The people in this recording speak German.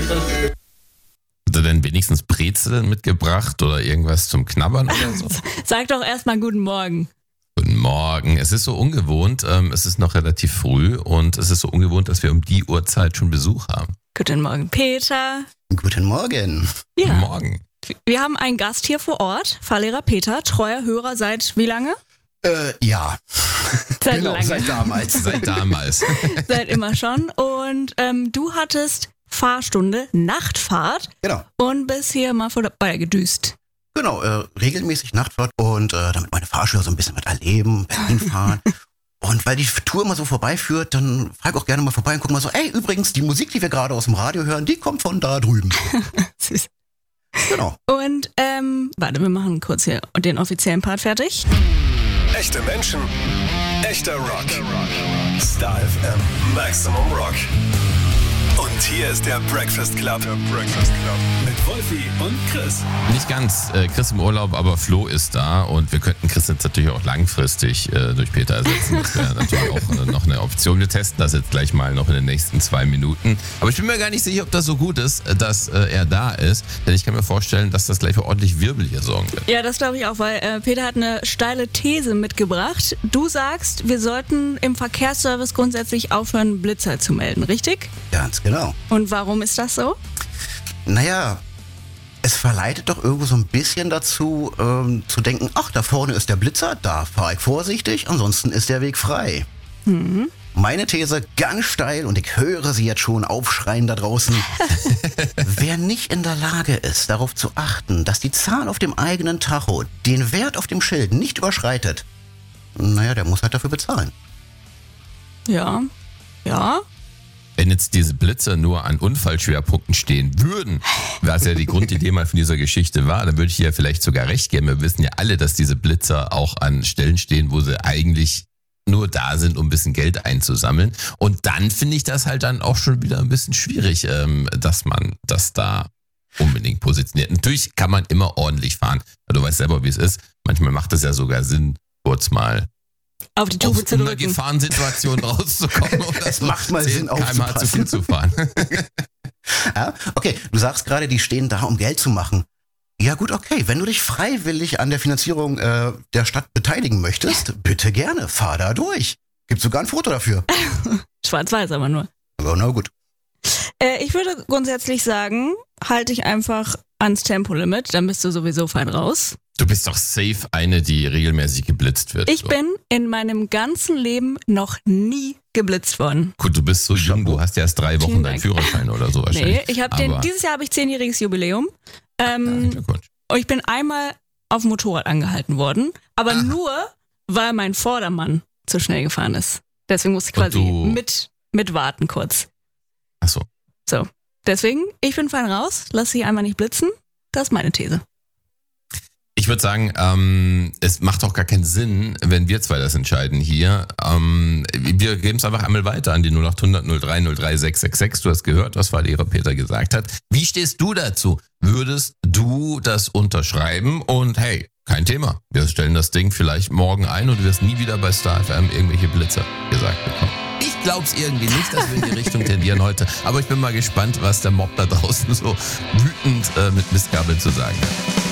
Hast du denn wenigstens Brezeln mitgebracht oder irgendwas zum Knabbern oder so? Sag doch erstmal guten Morgen. Guten Morgen. Es ist so ungewohnt, es ist noch relativ früh und es ist so ungewohnt, dass wir um die Uhrzeit schon Besuch haben. Guten Morgen, Peter. Guten Morgen. Ja, Guten Morgen. wir haben einen Gast hier vor Ort, Fahrlehrer Peter, treuer Hörer seit wie lange? Ja. Seit Genau, lange. seit damals. Seit damals. Seit immer schon. Und du hattest Fahrstunde, Nachtfahrt Genau. und bist hier mal vorbei gedüst. Genau, regelmäßig Nachtfahrt und damit meine Fahrschüler so ein bisschen was erleben, Berlin fahren. Und weil die Tour immer so vorbeiführt, dann frage ich auch gerne mal vorbei und guck mal so, ey, übrigens, die Musik, die wir gerade aus dem Radio hören, die kommt von da drüben. Süß. Genau. Und, warte, wir machen kurz hier den offiziellen Part fertig. Echte Menschen, echter Rock. Star FM, Maximum Rock. Und hier ist der Breakfast Club. Mit Wolfi und Chris. Nicht ganz. Chris im Urlaub, aber Flo ist da und wir könnten Chris jetzt natürlich auch langfristig durch Peter ersetzen. Das wäre natürlich auch noch eine Option. Wir testen das jetzt gleich mal noch in den nächsten 2 Minuten. Aber ich bin mir gar nicht sicher, ob das so gut ist, dass er da ist. Denn ich kann mir vorstellen, dass das gleich für ordentlich Wirbel hier sorgen wird. Ja, das glaube ich auch, weil Peter hat eine steile These mitgebracht. Du sagst, wir sollten im Verkehrsservice grundsätzlich aufhören, Blitzer zu melden, richtig? Ganz genau. Und warum ist das so? Naja, es verleitet doch irgendwo so ein bisschen dazu, zu denken, ach, da vorne ist der Blitzer, da fahre ich vorsichtig, ansonsten ist der Weg frei. Meine These ganz steil und ich höre sie jetzt schon aufschreien da draußen. Wer nicht in der Lage ist, darauf zu achten, dass die Zahl auf dem eigenen Tacho den Wert auf dem Schild nicht überschreitet, naja, der muss halt dafür bezahlen. Ja. Wenn jetzt diese Blitzer nur an Unfallschwerpunkten stehen würden, was ja die Grundidee mal von dieser Geschichte war, dann würde ich dir ja vielleicht sogar recht geben. Wir wissen ja alle, dass diese Blitzer auch an Stellen stehen, wo sie eigentlich nur da sind, um ein bisschen Geld einzusammeln. Und dann finde ich das halt dann auch schon wieder ein bisschen schwierig, dass man das da unbedingt positioniert. Natürlich kann man immer ordentlich fahren. Du weißt selber, wie es ist. Manchmal macht es ja sogar Sinn, kurz mal Auf die Tube aus zu einer drücken. Gefahrensituation rauszukommen oder Es so macht mal 10 Sinn, km/h zu aufzupassen. viel zu fahren. Ja? Okay, du sagst gerade, die stehen da, um Geld zu machen. Ja gut, okay, wenn du dich freiwillig an der Finanzierung der Stadt beteiligen möchtest, bitte gerne, fahr da durch. Gibt sogar ein Foto dafür. Schwarz-weiß aber nur. Aber na gut. Ich würde grundsätzlich sagen, halte dich einfach ans Tempolimit, dann bist du sowieso fein raus. Du bist doch safe eine, die regelmäßig geblitzt wird. Ich so. bin in meinem ganzen Leben noch nie geblitzt worden. Gut, du bist so jung, du hast ja erst 3 Wochen Vielen deinen Dank. Führerschein oder so wahrscheinlich. Nee, ich habe dieses Jahr habe ich 10-jähriges Jubiläum. Glückwunsch. Und ich bin einmal auf dem Motorrad angehalten worden, aber nur, weil mein Vordermann zu schnell gefahren ist. Deswegen musste ich Und quasi du- mitwarten kurz. Achso. So, deswegen, ich bin fein raus, lass dich einmal nicht blitzen. Das ist meine These. Ich würde sagen, es macht auch gar keinen Sinn, wenn wir zwei das entscheiden hier. Wir geben es einfach einmal weiter an die 0800 03 03 666. Du hast gehört, was Fahrlehrer Peter gesagt hat. Wie stehst du dazu? Würdest du das unterschreiben? Und hey, kein Thema. Wir stellen das Ding vielleicht morgen ein und du wirst nie wieder bei Star FM irgendwelche Blitzer gesagt bekommen. Ich glaub's irgendwie nicht, dass wir in die Richtung tendieren heute. Aber ich bin mal gespannt, was der Mob da draußen so wütend mit Mistgabeln zu sagen hat.